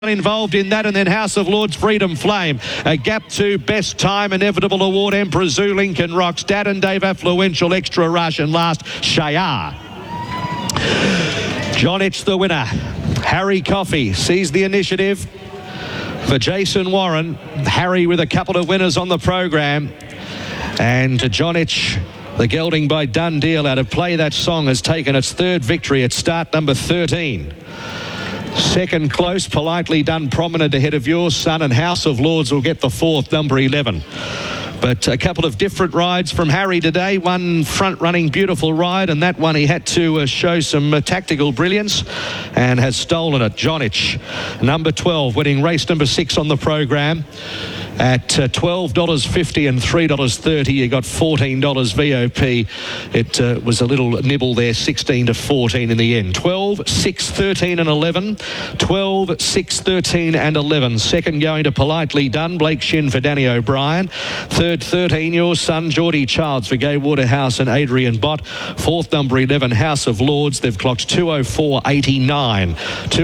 involved in that, and then House of Lords, Freedom Flame. A gap to Best Time, Inevitable Award, Emperor Zoo, Lincoln Rocks, Dad and Dave, Affluential, Extra Rush, and last, Shayar. Jonich the winner. Harry Coffey sees the initiative for Jason Warren. Harry with a couple of winners on the program. And Jonich, the gelding by Done Deal out of Play That Song, has taken its third victory at start number 13. Second close, Politely Done, Prominent ahead of Your Son, and House of Lords will get the fourth, number 11. But a couple of different rides from Harry today. One front-running beautiful ride, and that one he had to show some tactical brilliance and has stolen it. Jonich, number 12, winning race number 6 on the program. At $12.50 and $3.30, you got $14 VOP. It was a little nibble there, 16 to 14 in the end. 12, 6, 13 and 11. 12, 6, 13 and 11. Second going to Politely Done, Blake Shin for Danny O'Brien. Third, 13, Your Son, Geordie Childs for Gay Waterhouse and Adrian Bott. Fourth, number 11, House of Lords. They've clocked 204.89.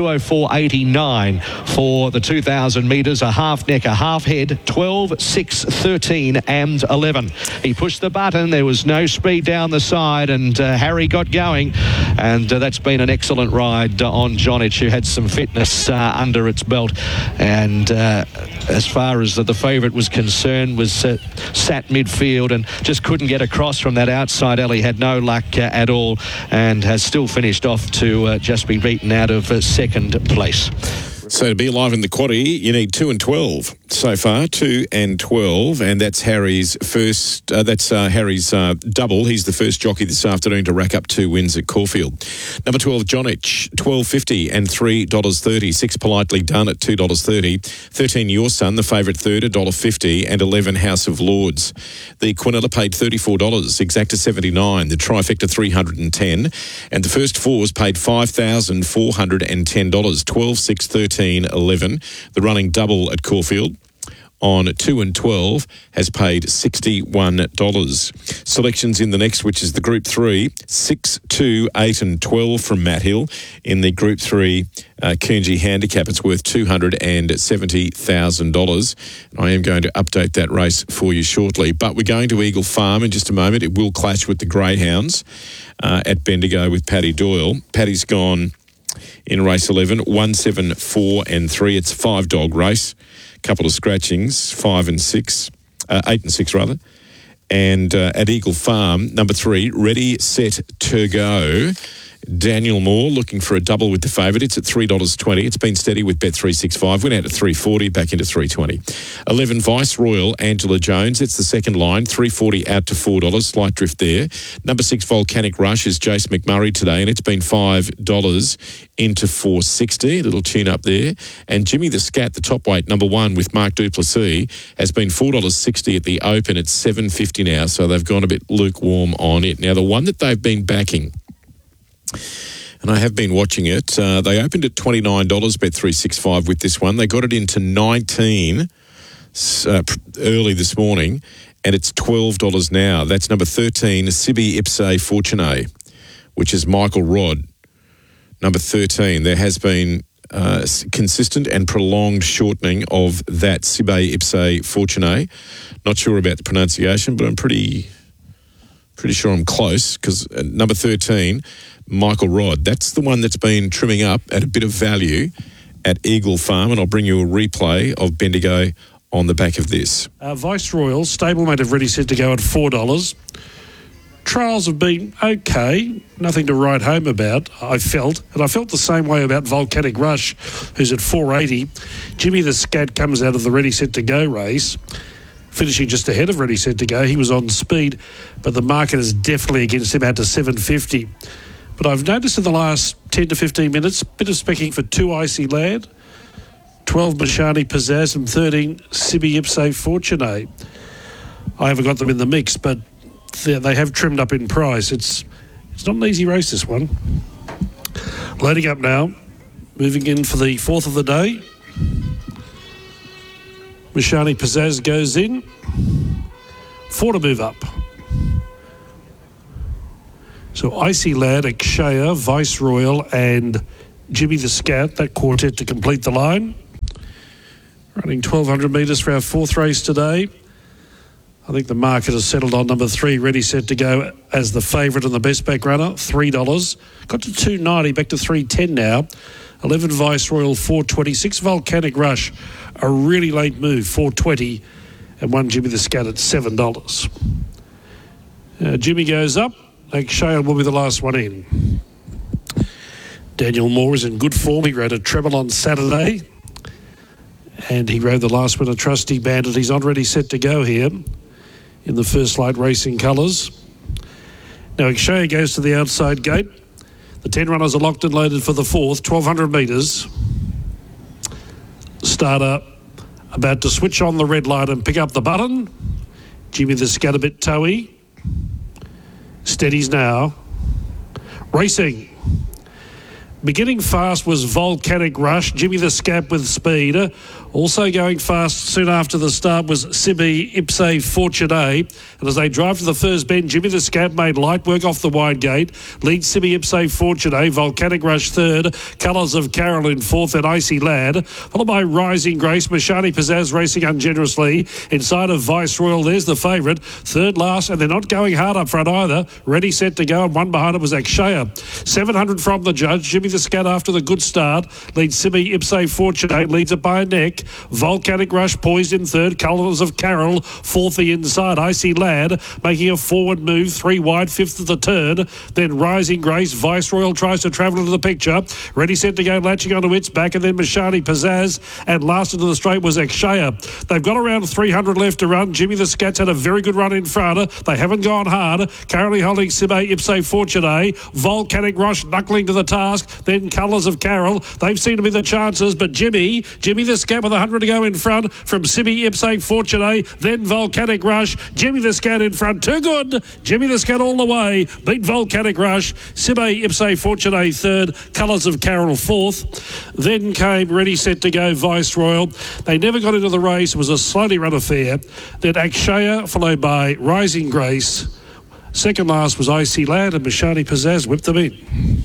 204.89 for the 2,000 metres. A half neck, a half head. 12, 6, 13 and 11. He pushed the button. There was no speed down the side, and Harry got going, and that's been an excellent ride on Jonich, who had some fitness under its belt, and as far as the favourite was concerned, was sat midfield and just couldn't get across from that outside alley. Had no luck at all, and has still finished off to just be beaten out of second place. So to be alive in the quaddie, you need 2 and 12 so far, 2 and 12, and that's Harry's first. Harry's double. He's the first jockey this afternoon to rack up 2 wins at Caulfield. Number 12, Jonich, $12.50 and $3.30. 6 Politely Done at $2.30. 13, Your Son, the favourite third, $1.50, and 11, House of Lords. The Quinella paid $34, Exacta $79, the Trifecta $310, and the first fours paid $5,410. 12, 6, 13. 11. The running double at Caulfield on 2 and 12 has paid $61. Selections in the next, which is the Group 3, 6, 2, 8 and 12 from Matt Hill. In the Group 3 Coonji Handicap, it's worth $270,000. I am going to update that race for you shortly. But we're going to Eagle Farm in just a moment. It will clash with the Greyhounds at Bendigo with Paddy Doyle. Paddy's gone in race 11, 1, 7, 4 and 3. It's a 5-dog race. Couple of scratchings, 8 and 6 rather. And at Eagle Farm, number 3, Ready, Set, To Go. Daniel Moore looking for a double with the favourite. It's at $3.20. It's been steady with Bet365. Went out at $3.40, back into $3.20. 11, Viceroyal, Angela Jones. It's the second line, $3.40 out to $4. Slight drift there. Number 6, Volcanic Rush is Jace McMurray today, and it's been $5 into $4.60. A little tune up there. And Jimmy the Scat, the top weight, number 1 with Mark Duplessis, has been $4.60 at the open. It's $7.50 now, so they've gone a bit lukewarm on it. Now, the one that they've been backing, and I have been watching it. They opened at $29, Bet365 with this one. They got it into $19 early this morning, and it's $12 now. That's number 13, Sibi Ipse Fortunae, which is Michael Rodd. Number 13. There has been consistent and prolonged shortening of that Sibi Ipse Fortunae. Not sure about the pronunciation, but I'm pretty sure I'm close, because number 13, Michael Rodd, that's the one that's been trimming up at a bit of value at Eagle Farm, and I'll bring you a replay of Bendigo on the back of this. Viceroyal, stablemate of Ready Set To Go at $4. Trials have been okay, nothing to write home about, I felt. And I felt the same way about Volcanic Rush, who's at $4.80. Jimmy the Scat comes out of the Ready Set To Go race, finishing just ahead of Ready Set To Go. He was on speed, but the market is definitely against him out to $7.50. But I've noticed in the last 10 to 15 minutes, a bit of specking for 2 Icy Lad, 12 Mashani Pizzazz and 13 Sibi Ipse Fortunae. I haven't got them in the mix, but they have trimmed up in price. It's not an easy race, this one. Loading up now, moving in for the fourth of the day. Mashani Pizzazz goes in. 4 to move up. So Icy Lad, Akshaya, Viceroyal and Jimmy the Scat, that quartet to complete the line. Running 1,200 metres for our fourth race today. I think the market has settled on number 3, Ready Set to Go, as the favourite and the best back runner, $3. Got to $2.90, back to $3.10 now. 11 Viceroyal, $4.26. Volcanic Rush, a really late move, $4.20. And 1 Jimmy the Scat at $7. Jimmy goes up. Shale will be the last one in. Daniel Moore is in good form. He rode a treble on Saturday. And he rode the last winner, Trusty Bandit. He's on Ready Set to Go here in the First Light Racing colours. Now, Shale goes to the outside gate. The 10 runners are locked and loaded for the fourth, 1,200 metres. Starter about to switch on the red light and pick up the button. Jimmy the Scat a bit toey. Steadies now. Racing. Beginning fast was Volcanic Rush. Jimmy the Scat with speed. Also going fast soon after the start was Sibi Ipse Fortunae. And as they drive to the first bend, Jimmy the Scat made light work off the wide gate. Leads Sibi Ipse Fortunae. Volcanic Rush third. Colours of Carol in fourth and Icy Lad. Followed by Rising Grace. Mashani Pizzazz racing ungenerously. Inside of Viceroyal, there's the favourite. Third last, and they're not going hard up front either. Ready Set to Go, and one behind it was Akshaya. 700 from the judge. Jimmy the Scat after the good start. Leads Sibi Ipse Fortunae. Leads it by a neck. Volcanic Rush poised in third. Colours of Carol fourth the inside. Icy Lad making a forward move, 3 wide, fifth of the turn. Then Rising Grace. Viceroyal tries to travel into the picture. Ready Set to Go, latching onto its back, and then Mashani Pizzazz, and last into the straight was Akshaya. They've got around 300 left to run. Jimmy the Scat's had a very good run in front. They haven't gone hard. Currently holding Sibi Ipse Fortunae. Volcanic Rush knuckling to the task. Then Colours of Carol. They've seemed to be the chances, but Jimmy the Scat with 100 to go in front from Sibi Ipse Fortunae. Then Volcanic Rush. Jimmy the Scat in front. Too good. Jimmy the Scat all the way. Beat Volcanic Rush. Sibi Ipse Fortunae third. Colours of Carol fourth. Then came Ready Set to Go Viceroyal. They never got into the race. It was a slowly run affair. Then Akshaya followed by Rising Grace. Second last was Icy Lad, and Mashani Pizzazz whipped them in.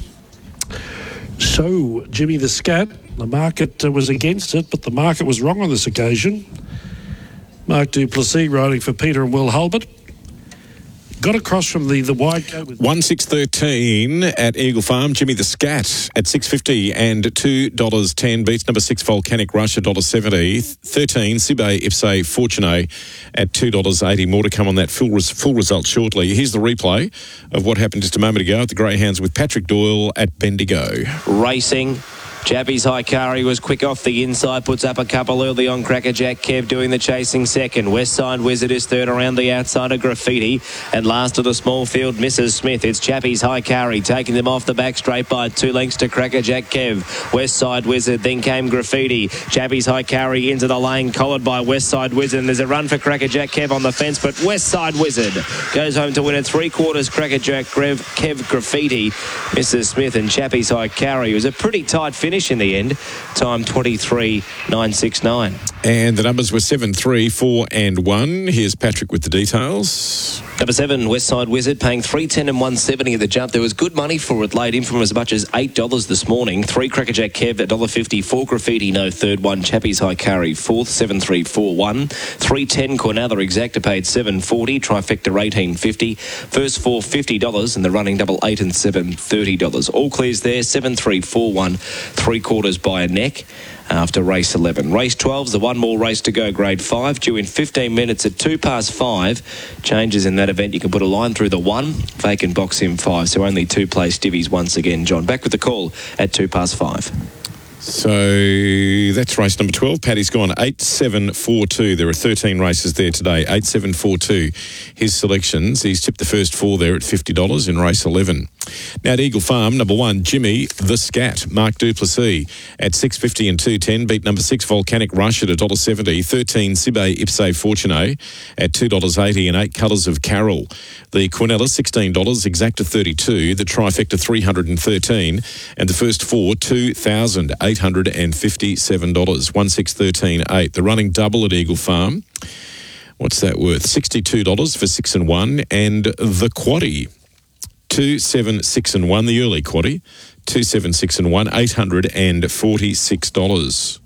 So, Jimmy the Scat, the market was against it, but the market was wrong on this occasion. Mark Duplessis riding for Peter and Will Hulbert. Got across from the wide go with 1-6-13 at Eagle Farm. Jimmy the Scat at $6.50 and $2.10 beats number 6 Volcanic Rush at $1.70. 13 Sibi Ipse Fortunae at $2.80. More to come on that full result shortly. Here's the replay of what happened just a moment ago at the Greyhounds with Patrick Doyle at Bendigo. Racing. Jabby's Hikari was quick off the inside, puts up a couple early on. Crackerjack Kev doing the chasing second. Westside Wizard is third around the outside of Graffiti. And last of the small field, Mrs. Smith. It's Jabby's Hikari taking them off the back straight by 2 lengths to Crackerjack Kev. Westside Wizard, then came Graffiti. Jabby's Hikari into the lane, collared by Westside Wizard. And there's a run for Crackerjack Kev on the fence, but Westside Wizard goes home to win at 3/4. Crackerjack Kev Graffiti. Mrs. Smith and Jabby's Hikari. It was a pretty tight finish in the end. Time 23.969. And the numbers were 7, 3, 4 and 1. Here's Patrick with the details. Number 7, Westside Wizard, paying $3.10 and $1.70 at the jump. There was good money for it, laid in from as much as $8 this morning. 3 Crackerjack Kev at $1.50, 4 Graffiti, no third. 1 Chappie's Hikari, fourth, 7.341. 3.10 Cornather Exacta paid $7.40. Trifecta $18.50. First 4 $50 and the running double 8 and 7 $30. All clears there, 7.341, 3/4 by a neck. After race 11. Race 12's the one more race to go, grade 5, due in 15 minutes at 5:02. Changes in that event, you can put a line through the 1, vacant box in 5, so only 2 place divvies once again. John, back with the call at 5:02. So that's race number 12. Paddy's gone 8-7-4-2. There are 13 races there today. 8-7-4-2. His selections. He's tipped the first 4 there at $50 in race 11. Now at Eagle Farm, number 1, Jimmy the Scat. Mark Duplessis at $6.50 and $2.10. Beat number 6, Volcanic Rush at $1.70. 13, Sibi Ipse Fortunae at $2.80 and 8 Colours of Carol. The Quinella, $16. Exacta, $32. The Trifecta, $313. And the first 4, $2,857. 1-6-13-8. The running double at Eagle Farm. What's that worth? $62 for 6 and 1. And the quaddie, 2, 7, 6 and 1. The early quaddie, 2, 7, 6 and 1. $846.